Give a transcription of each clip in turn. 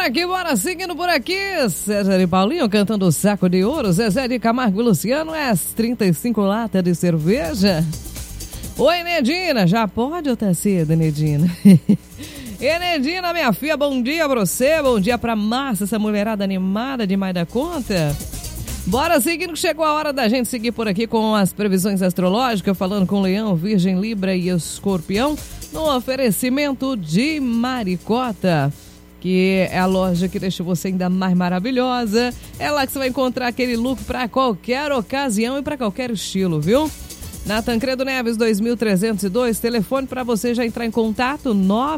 aqui, bora seguindo por aqui. César e Paulinho cantando o Saco de Ouro. Zezé de Camargo e Luciano, as 35 latas de cerveja. Oi, Nedina, já pode ou tá cedo, Nedina? Nedina, minha filha, bom dia pra você, bom dia pra Márcia, essa mulherada animada demais da conta. Bora seguindo, que chegou a hora da gente seguir por aqui com as previsões astrológicas, falando com Leão, Virgem, Libra e Escorpião, no oferecimento de Maricota, que é a loja que deixa você ainda mais maravilhosa. É lá que você vai encontrar aquele look para qualquer ocasião e para qualquer estilo, viu? Na Tancredo Neves 2302, telefone para você já entrar em contato,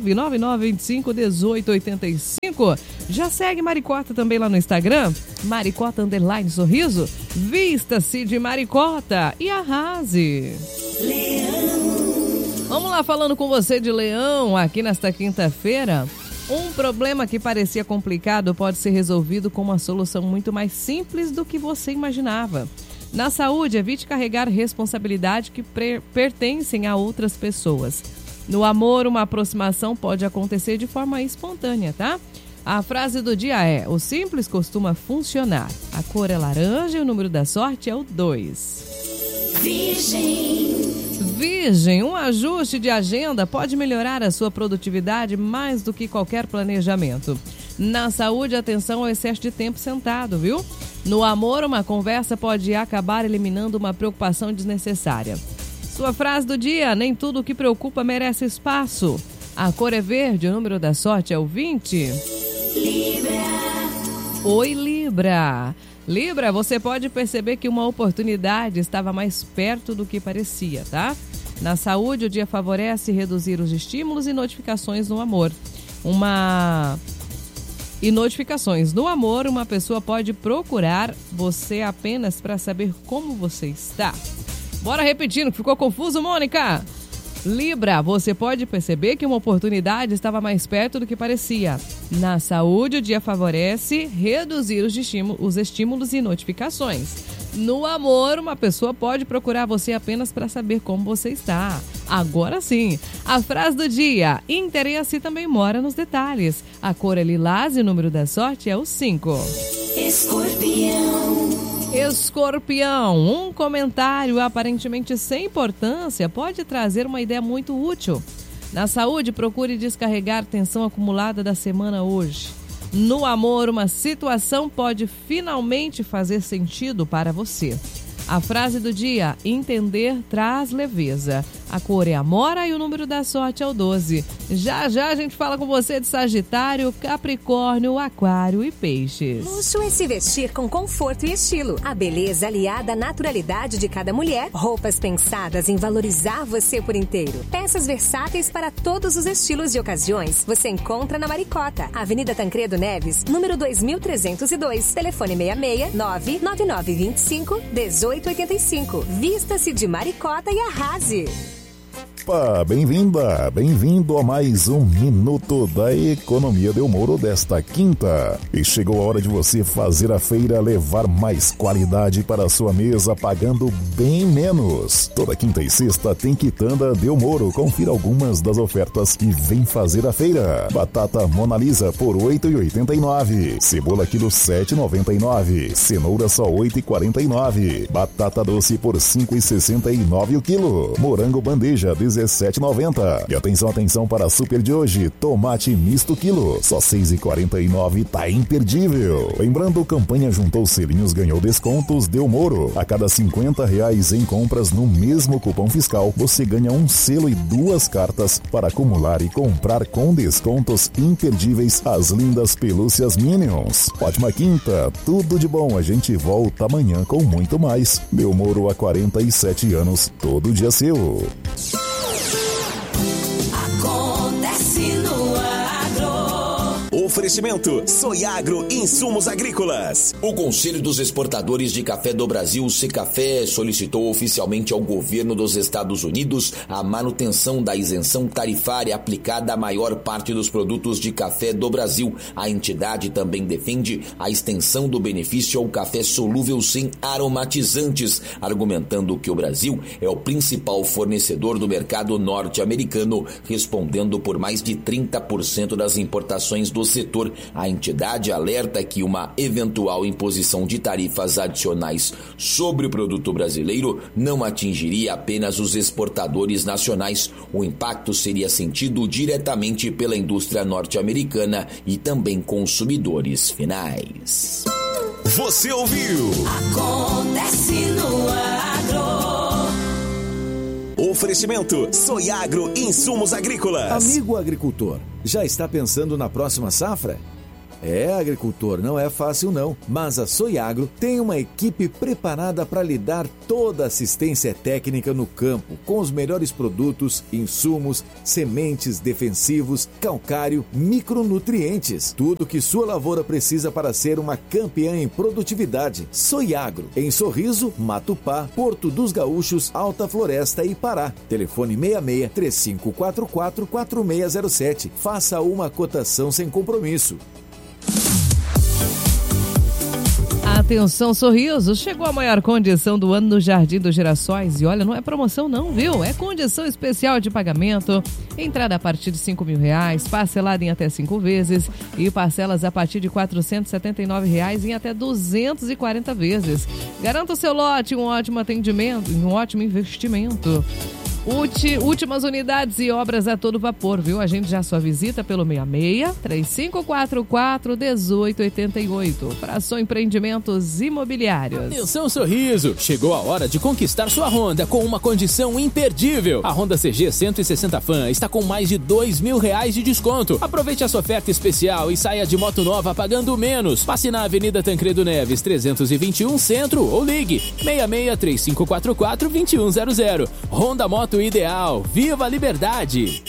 999251885. Já segue Maricota também lá no Instagram, Maricota_sorriso. Vista-se de Maricota e arrase. Leão. Vamos lá, falando com você de Leão, aqui nesta quinta-feira. Um problema que parecia complicado pode ser resolvido com uma solução muito mais simples do que você imaginava. Na saúde, evite carregar responsabilidade que pertencem a outras pessoas. No amor, uma aproximação pode acontecer de forma espontânea, tá? A frase do dia é: o simples costuma funcionar. A cor é laranja e o número da sorte é o 2. Virgem, um ajuste de agenda pode melhorar a sua produtividade mais do que qualquer planejamento. Na saúde, atenção ao excesso de tempo sentado, viu? No amor, uma conversa pode acabar eliminando uma preocupação desnecessária. Sua frase do dia: nem tudo o que preocupa merece espaço. A cor é verde, o número da sorte é o 20. Libra. Oi, Libra. Libra, você pode perceber que uma oportunidade estava mais perto do que parecia, tá? Na saúde, o dia favorece reduzir os estímulos e notificações no amor. No amor, uma pessoa pode procurar você apenas para saber como você está. Bora repetindo, ficou confuso, Mônica? Libra, você pode perceber que uma oportunidade estava mais perto do que parecia. Na saúde, o dia favorece reduzir os estímulos e notificações. No amor, uma pessoa pode procurar você apenas para saber como você está. Agora sim, a frase do dia: interesse também mora nos detalhes. A cor é lilás e o número da sorte é o 5. Escorpião, um comentário aparentemente sem importância pode trazer uma ideia muito útil. Na saúde, procure descarregar tensão acumulada da semana hoje. No amor, uma situação pode finalmente fazer sentido para você. A frase do dia: entender traz leveza. A cor é amora e o número da sorte é o 12. Já a gente fala com você de Sagitário, Capricórnio, Aquário e Peixes. Luxo é se vestir com conforto e estilo. A beleza aliada à naturalidade de cada mulher. Roupas pensadas em valorizar você por inteiro. Peças versáteis para todos os estilos e ocasiões. Você encontra na Maricota, Avenida Tancredo Neves, número 2302. Telefone 66 99925-1885. Vista-se de Maricota e arrase. Opa, bem-vinda, bem-vindo a mais um Minuto da Economia Del Moro desta quinta. E chegou a hora de você fazer a feira levar mais qualidade para a sua mesa, pagando bem menos. Toda quinta e sexta tem quitanda Del Moro. Confira algumas das ofertas e vem fazer a feira. Batata Mona Lisa por R$ 8,89. Cebola quilo R$ 7,99. Cenoura só R$ 8,49. Batata doce por R$ 5,69 o quilo. Morango bandeja R$ 17,90. E atenção para a super de hoje, tomate misto quilo, só R$ 6,49, tá imperdível. Lembrando, campanha juntou selinhos, ganhou descontos Del Moro. A cada R$50 em compras no mesmo cupom fiscal, você ganha um selo e 2 cartas para acumular e comprar com descontos imperdíveis as lindas pelúcias Minions. Ótima quinta, tudo de bom, a gente volta amanhã com muito mais. Del Moro há 47 anos, todo dia seu. Acontece no agro. Oferecimento Soiagro Insumos Agrícolas. O Conselho dos Exportadores de Café do Brasil, Secafé, solicitou oficialmente ao governo dos Estados Unidos a manutenção da isenção tarifária aplicada à maior parte dos produtos de café do Brasil. A entidade também defende a extensão do benefício ao café solúvel sem aromatizantes, argumentando que o Brasil é o principal fornecedor do mercado norte-americano, respondendo por mais de 30% das importações do setor. setor, a entidade alerta que uma eventual imposição de tarifas adicionais sobre o produto brasileiro não atingiria apenas os exportadores nacionais. O impacto seria sentido diretamente pela indústria norte-americana e também consumidores finais. Você ouviu? Acontece no agro. Oferecimento Soiagro Insumos Agrícolas. Amigo agricultor, já está pensando na próxima safra? Agricultor, não é fácil não, mas a Soiagro tem uma equipe preparada para lhe dar toda a assistência técnica no campo, com os melhores produtos, insumos, sementes, defensivos, calcário, micronutrientes, tudo que sua lavoura precisa para ser uma campeã em produtividade. Soiagro, em Sorriso, Matupá, Porto dos Gaúchos, Alta Floresta e Pará. Telefone 66-3544-4607. Faça uma cotação sem compromisso. Atenção, Sorriso, chegou a maior condição do ano no Jardim dos Girassóis e olha, não é promoção não, viu? É condição especial de pagamento, entrada a partir de R$5.000, parcelada em até 5 vezes e parcelas a partir de R$479 em até 240 vezes. Garanta o seu lote, um ótimo atendimento, um ótimo investimento. Últimas unidades e obras a todo vapor, viu? A gente já sua visita pelo 66-3544-1888 para só empreendimentos imobiliários. Atenção, Sorriso! Chegou a hora de conquistar sua Honda com uma condição imperdível. A Honda CG 160 Fan está com mais de R$2.000 de desconto. Aproveite essa oferta especial e saia de moto nova pagando menos. Passe na Avenida Tancredo Neves 321 Centro ou ligue 66-3544-2100. Honda Moto Ideal. Viva a liberdade!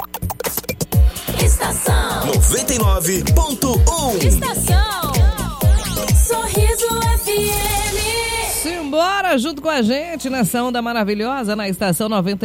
Estação 99.1. Estação Sorriso FM. Simbora junto com a gente nessa onda maravilhosa na Estação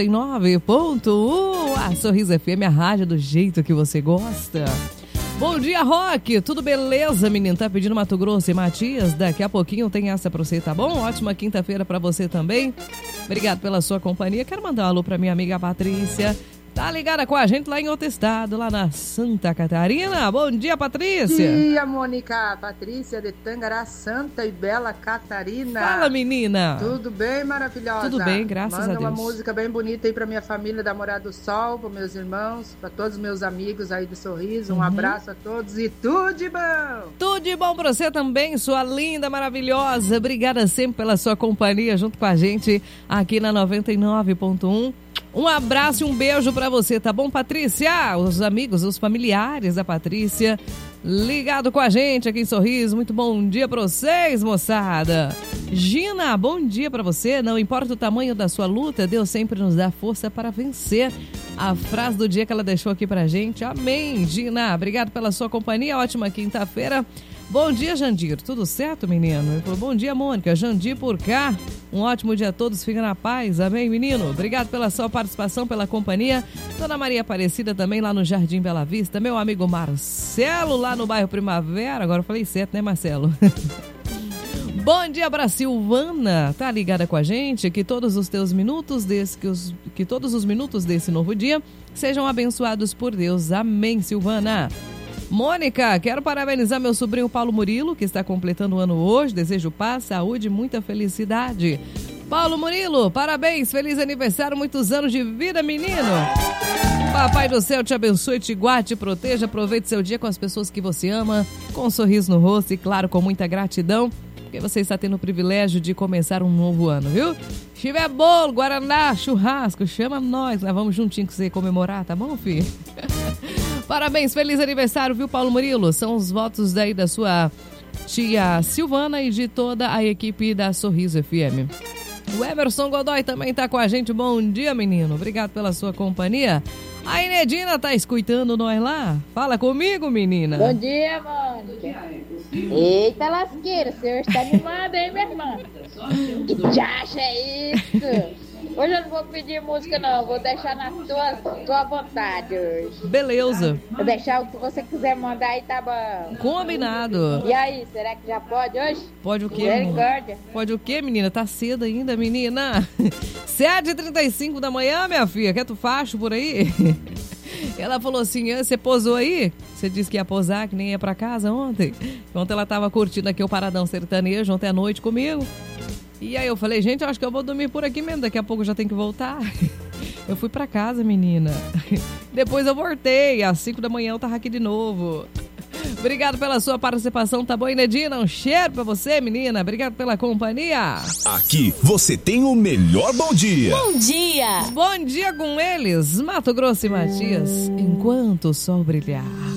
99.1. A Sorriso FM, a rádio do jeito que você gosta. Bom dia, Roque. Tudo beleza, menino? Tá pedindo Mato Grosso e Matias? Daqui a pouquinho tem essa pra você, tá bom? Ótima quinta-feira pra você também. Obrigado pela sua companhia. Quero mandar um alô pra minha amiga Patrícia. Tá ligada com a gente lá em outro estado, lá na Santa Catarina. Bom dia, Patrícia. Bom dia, Mônica. Patrícia de Tangará, Santa e Bela Catarina. Fala, menina. Tudo bem, maravilhosa? Tudo bem, graças a Deus. Manda uma música bem bonita aí pra minha família da Morada do Sol, pros meus irmãos, pra todos os meus amigos aí do Sorriso. Um abraço a todos e tudo de bom. Tudo de bom pra você também, sua linda, maravilhosa. Obrigada sempre pela sua companhia junto com a gente aqui na 99.1. Um abraço e um beijo pra você, tá bom, Patrícia? Os amigos, os familiares da Patrícia, ligado com a gente aqui em Sorriso. Muito bom dia pra vocês, moçada. Gina, bom dia pra você. Não importa o tamanho da sua luta, Deus sempre nos dá força para vencer. A frase do dia que ela deixou aqui pra gente. Amém, Gina. Obrigado pela sua companhia. Ótima quinta-feira. Bom dia, Jandir. Tudo certo, menino? Ele falou, bom dia, Mônica. Jandir por cá. Um ótimo dia a todos. Fica na paz. Amém, menino? Obrigado pela sua participação, pela companhia. Dona Maria Aparecida também lá no Jardim Bela Vista. Meu amigo Marcelo lá no bairro Primavera. Agora eu falei certo, né, Marcelo? Bom dia pra Silvana, tá ligada com a gente? Que todos os teus minutos que todos os minutos desse novo dia sejam abençoados por Deus. Amém, Silvana. Mônica, quero parabenizar meu sobrinho Paulo Murilo, que está completando o ano hoje. Desejo paz, saúde e muita felicidade. Paulo Murilo, parabéns, feliz aniversário, muitos anos de vida, menino. Papai do céu te abençoe, te guarde, te proteja. Aproveite seu dia com as pessoas que você ama, com um sorriso no rosto e, claro, com muita gratidão, porque você está tendo o privilégio de começar um novo ano, viu? Se tiver bolo, guaraná, churrasco, chama nós, lá vamos juntinho com você comemorar, tá bom, filho? Parabéns, feliz aniversário, viu, Paulo Murilo? São os votos daí da sua tia Silvana e de toda a equipe da Sorriso FM. O Emerson Godoy também tá com a gente. Bom dia, menino. Obrigado pela sua companhia. A Inedina tá escutando nós lá? Fala comigo, menina. Bom dia, Mônica. Eita lasqueira, o senhor está animado, hein, minha irmã? Que diacho é isso? Hoje eu não vou pedir música, não. Vou deixar na tua vontade hoje. Beleza. Vou deixar o que você quiser mandar aí, tá bom. Combinado. E aí, será que já pode hoje? Pode o quê, Misericórdia. Pode o quê, menina? Tá cedo ainda, menina. 7h35 da manhã, minha filha. Quer tu facho por aí? Ela falou assim, você posou aí? Você disse que ia posar, que nem ia pra casa ontem. Ontem ela tava curtindo aqui o Paradão Sertanejo, ontem à noite comigo. E aí eu falei, gente, eu acho que eu vou dormir por aqui mesmo, daqui a pouco eu já tenho que voltar. Eu fui pra casa, menina. Depois eu voltei, às 5 da manhã eu tava aqui de novo. Obrigado pela sua participação, tá bom, Inedina? Um cheiro pra você, menina. Obrigado pela companhia. Aqui você tem o melhor bom dia. Bom dia. Bom dia com eles, Mato Grosso e Matias, enquanto o sol brilhar.